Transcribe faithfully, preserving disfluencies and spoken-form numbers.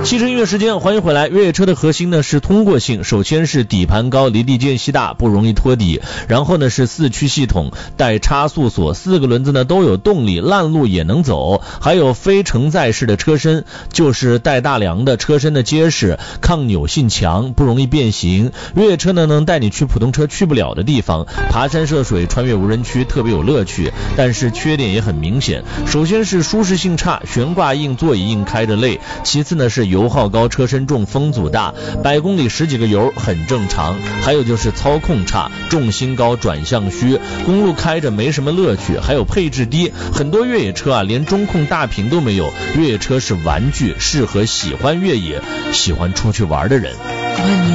汽车音乐时间，欢迎回来。越野车的核心呢是通过性，首先是底盘高，离地间隙大，不容易脱底。然后呢是四驱系统，带差速锁，四个轮子呢都有动力，烂路也能走。还有非承载式的车身，就是带大梁的，车身的结实，抗扭性强，不容易变形。越野车呢能带你去普通车去不了的地方，爬山涉水，穿越无人区，特别有乐趣。但是缺点也很明显，首先是舒适性差，悬挂硬，座椅硬，开着累。其次呢是油耗高，车身重，风阻大，百公里十几个油很正常。还有就是操控差，重心高，转向虚，公路开着没什么乐趣。还有配置低，很多越野车啊连中控大屏都没有。越野车是玩具，适合喜欢越野、喜欢出去玩的人。